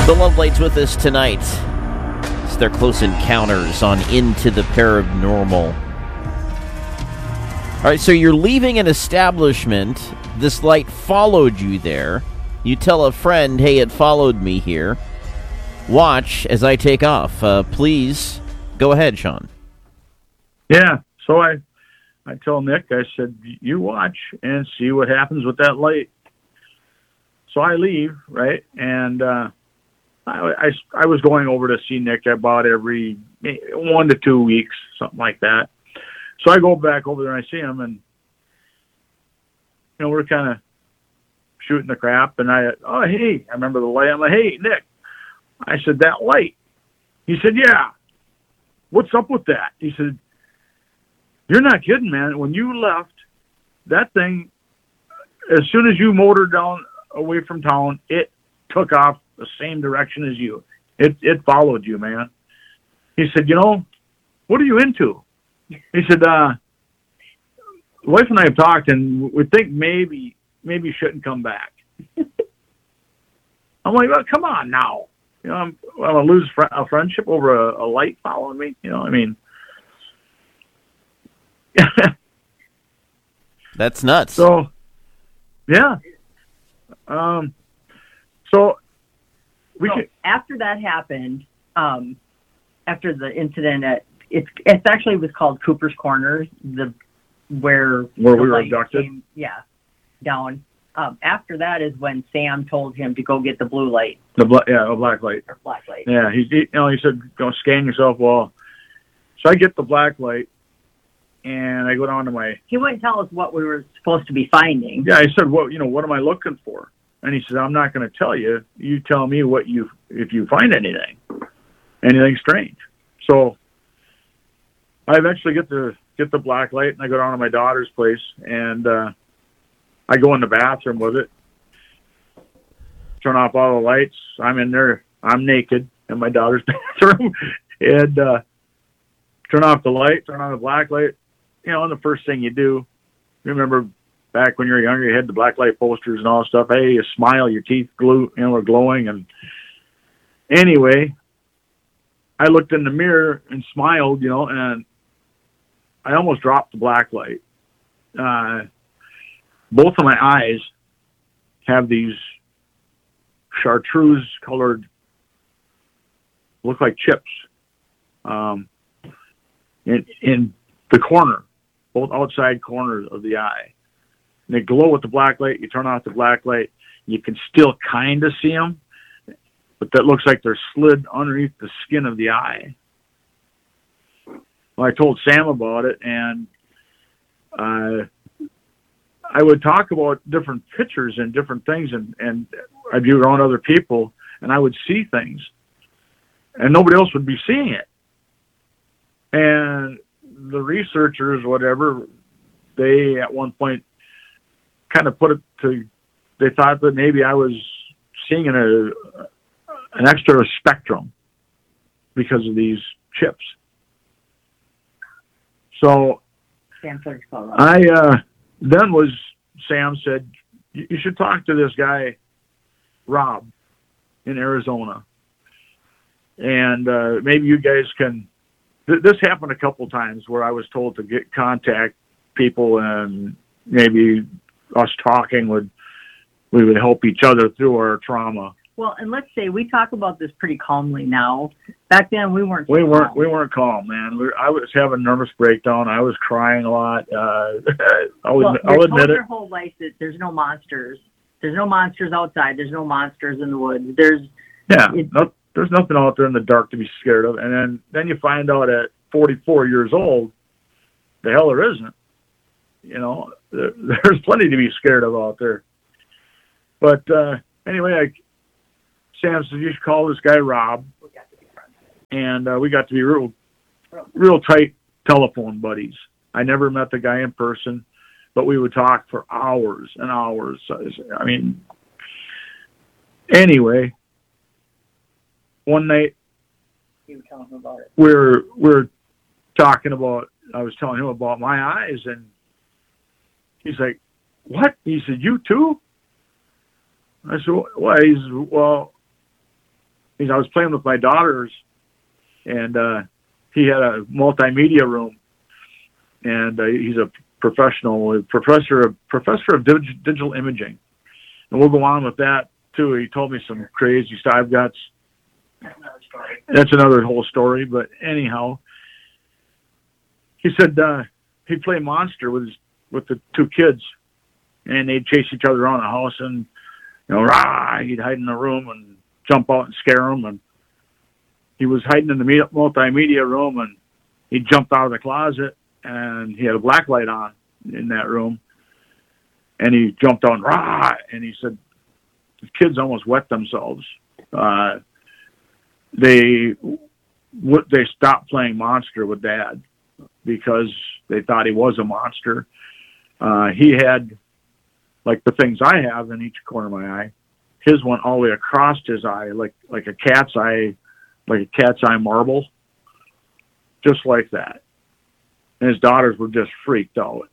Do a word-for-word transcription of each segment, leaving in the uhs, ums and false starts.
The Lovelights with us tonight. It's their Close Encounters on Into the Paranormal. All right, so you're leaving an establishment. This light followed you there. You tell a friend, hey, it followed me here. Watch as I take off. Uh, please, go ahead, Sean. Yeah, so I, I tell Nick, I said, you watch and see what happens with that light. So I leave, right, and uh, I, I, I was going over to see Nick about every one to two weeks, something like that. So I go back over there and I see him, and, you know, we're kind of shooting the crap, and I, oh, hey, I remember the light. I'm like, hey, Nick. I said, that light. He said, yeah. What's up with that? He said, you're not kidding, man. When you left, that thing, as soon as you motored down away from town, it took off the same direction as you. It it followed you, man. He said, you know, what are you into? He said, uh, wife and I have talked, and we think maybe maybe you shouldn't come back. I'm like, well, come on now. You know, I'm, I'm going to lose fr- a friendship over a, a light following me. You know, I mean. That's nuts. So, yeah. Um, so, we so could, after that happened, um, after the incident at, it's, it's actually was called Cooper's Corners, the, where, where the we were light abducted? came, yeah, down. Um, after that is when Sam told him to go get the blue light. The bla- yeah, a black light. Or black light. Yeah, he, he you know he said go scan yourself. Well, so I get the black light, and I go down to my. He wouldn't tell us what we were supposed to be finding. Yeah, I said, well, you know, what am I looking for? And he said, I'm not going to tell you. You tell me what you if you find anything, anything strange. So I eventually get the get the black light, and I go down to my daughter's place, and uh, I go in the bathroom with it. Turn off all the lights. I'm in there. I'm naked in my daughter's bathroom, and uh, turn off the light. Turn on the black light. You know, and the first thing you do, you remember back when you were younger, you had the black light posters and all that stuff. Hey, you smile, your teeth glue, you know, are glowing. And anyway, I looked in the mirror and smiled, you know, and I almost dropped the black light. Uh, both of my eyes have these chartreuse colored, look like chips, um, in, in the corner, both outside corners of the eye. And they glow with the black light. You turn off the black light, you can still kind of see them, but that looks like they're slid underneath the skin of the eye. Well, I told Sam about it, and uh, I would talk about different pictures and different things, and, and I'd be around other people, and I would see things, and nobody else would be seeing it. And the researchers, whatever, they at one point kind of put it to, they thought that maybe I was seeing in a, an extra spectrum because of these chips. So I uh, then was, Sam said, you should talk to this guy, Rob, in Arizona. And uh, maybe you guys can, th- this happened a couple times where I was told to get contact people, and maybe us talking would, we would help each other through our trauma. Well, and let's say we talk about this pretty calmly now. Back then, we weren't. So we weren't. calm. We weren't calm, man. We, I was having a nervous breakdown. I was crying a lot. Uh, I'll, well, admit, I'll admit told it. Your whole life that there's no monsters. There's no monsters outside. There's no monsters in the woods. There's yeah. It, no, there's nothing out there in the dark to be scared of. And then then you find out at forty-four years old, the hell there isn't. You know, there, there's plenty to be scared of out there. But uh, anyway, I. Sam said, you should call this guy Rob. And uh, we got to be real, real tight telephone buddies. I never met the guy in person, but we would talk for hours and hours. I mean, anyway, one night you were telling him about it. we're, we're talking about, I was telling him about my eyes, and he's like, what? He said, you too? I said, well, he said, well, I was playing with my daughters, and uh, he had a multimedia room, and uh, he's a professional professor of professor of dig- digital imaging, and we'll go on with that too. He told me some crazy stuff. I've got That's another story. that's another whole story, but anyhow, he said uh, he'd play Monster with his, with the two kids, and they'd chase each other around the house, and you know, rah, he'd hide in the room and jump out and scare them. And he was hiding in the multimedia room, and he jumped out of the closet, and he had a black light on in that room, and he jumped out and rah, and he said the kids almost wet themselves. Uh, they they stopped playing Monster with Dad because they thought he was a monster. Uh, he had, like the things I have in each corner of my eye, his went all the way across his eye, like like a cat's eye, like a cat's eye marble, just like that. And his daughters were just freaked out.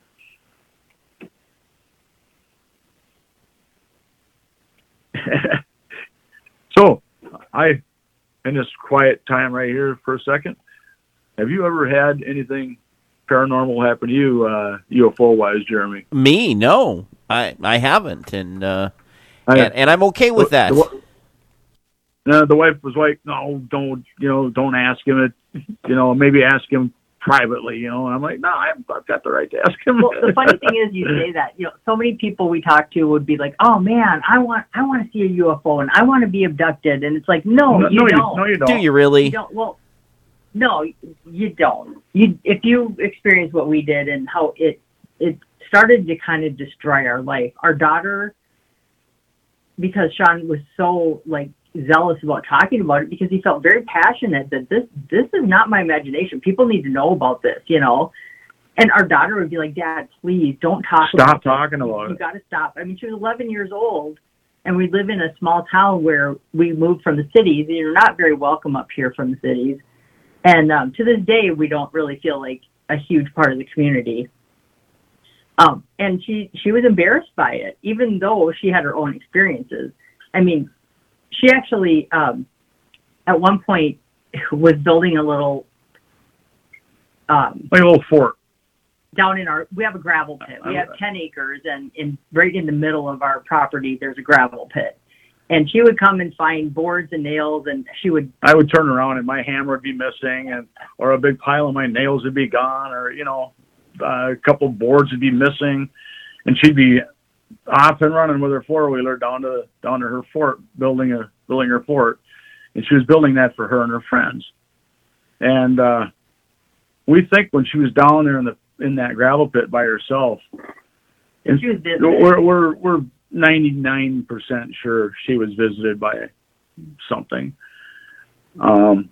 So, I, in this quiet time right here for a second, have you ever had anything paranormal happen to you, uh, U F O-wise, Jeremy? Me? No. I I haven't, and uh, I, and, and I'm okay with that. The, the, uh, the wife was like, "No, don't, you know, don't ask him it. You know, maybe ask him privately." You know, and I'm like, "No, I've, I've got the right to ask him." Well, the funny thing is, you say that. You know, so many people we talk to would be like, "Oh man, I want, I want to see a U F O, and I want to be abducted," and it's like, "No, no, you no, don't. You, no, you don't. Do you really? You don't. Well, no, you don't. You, if you experience what we did and how it it started to kind of destroy our life. Our daughter, because Sean was so like zealous about talking about it, because he felt very passionate that this this is not my imagination. People need to know about this, you know. And our daughter would be like, "Dad, please don't talk. Stop about talking this. about you, it. You got to stop." I mean, she was eleven years old, and we live in a small town where we moved from the cities. And you're not very welcome up here from the cities. And um, to this day, we don't really feel like a huge part of the community. Um, and she, she was embarrassed by it, even though she had her own experiences. I mean, she actually, um, at one point, was building a little... Um, like a little fort. Down in our... We have a gravel pit. We have ten acres, and in right in the middle of our property, there's a gravel pit. And she would come and find boards and nails, and she would... I would turn around and my hammer would be missing, and or a big pile of my nails would be gone, or, you know, uh, a couple boards would be missing, and she'd be off and running with her four-wheeler down to down to her fort, building a building her fort. And she was building that for her and her friends. And uh, we think when she was down there in the in that gravel pit by herself, and she was visited. We're we're we're ninety-nine percent sure she was visited by something. Um,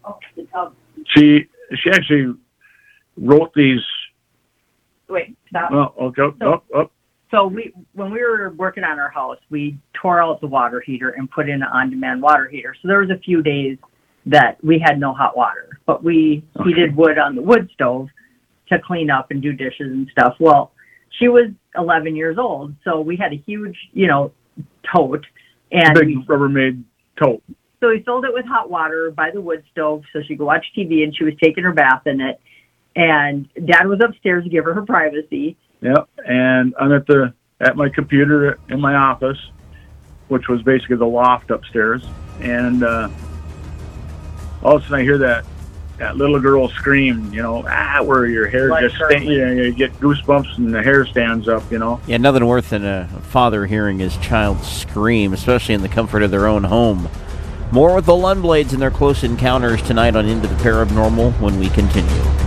she she actually wrote these. Wait, stop. Well, okay, so, up, up. So we, when we were working on our house, we tore out the water heater and put in an on-demand water heater. So there was a few days that we had no hot water, but we okay. heated wood on the wood stove to clean up and do dishes and stuff. Well, she was eleven years old, so we had a huge, you know, tote. And big we, Rubbermaid tote. So we filled it with hot water by the wood stove so she could watch T V, and she was taking her bath in it. And Dad was upstairs to give her her privacy. Yep, and I'm at the at my computer in my office, which was basically the loft upstairs. And uh, all of a sudden I hear that that little girl scream, you know, ah, where your hair like just sta- you, know, you get goosebumps and the hair stands up, you know. Yeah, nothing worse than a father hearing his child scream, especially in the comfort of their own home. More with the Lundblades and their close encounters tonight on Into the Paranormal when we continue.